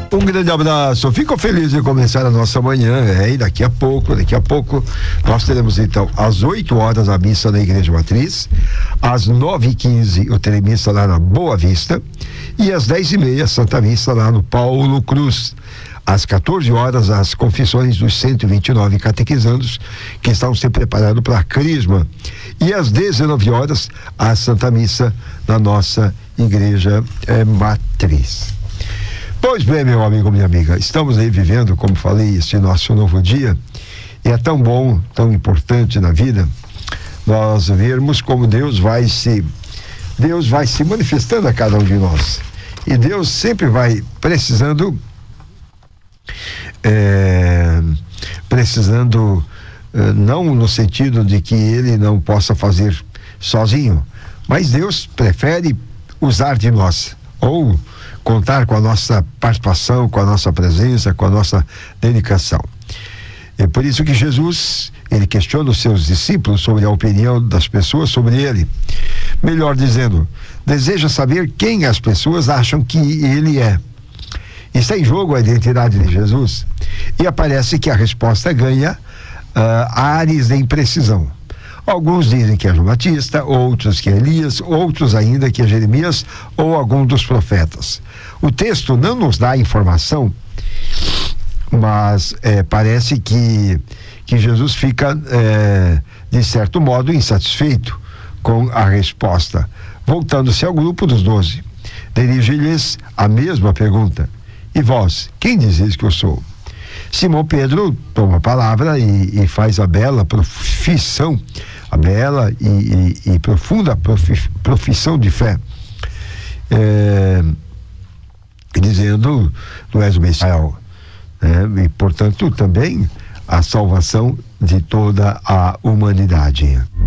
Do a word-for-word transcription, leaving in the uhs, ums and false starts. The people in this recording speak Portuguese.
Um grande abraço, fico feliz de começar a nossa manhã, é, e daqui a pouco, daqui a pouco nós teremos então às oito horas a missa na Igreja Matriz, às nove e quinze eu terei missa lá na Boa Vista e às dez e meia Santa Missa lá no Paulo Cruz. Às quatorze horas, as confissões dos cento e vinte e nove catequizandos que estão se preparando para a Crisma. E às dezenove horas, a Santa Missa na nossa Igreja eh, Matriz. Pois bem, meu amigo, minha amiga, estamos aí vivendo, como falei, este nosso novo dia, e é tão bom, tão importante na vida, nós vermos como Deus vai se, Deus vai se manifestando a cada um de nós. E Deus sempre vai precisando, é, precisando, é, não no sentido de que Ele não possa fazer sozinho, mas Deus prefere usar de nós, ou contar com a nossa participação, com a nossa presença, com a nossa dedicação. É por isso que Jesus, ele questiona os seus discípulos sobre a opinião das pessoas sobre ele. Melhor dizendo, deseja saber quem as pessoas acham que ele é. Está em jogo a identidade de Jesus e aparece que a resposta ganha uh, ares de imprecisão. Alguns dizem que é João Batista, outros que é Elias, outros ainda que é Jeremias ou algum dos profetas. O texto não nos dá informação, mas é, parece que, que Jesus fica, é, de certo modo, insatisfeito com a resposta. Voltando-se ao grupo dos doze, dirige-lhes a mesma pergunta: e vós, quem dizeis que eu sou? Simão Pedro toma a palavra e, e faz a bela profissão, a bela e, e, e profunda profi, profissão de fé, é, dizendo: tu és o Messias, né? E portanto também a salvação de toda a humanidade.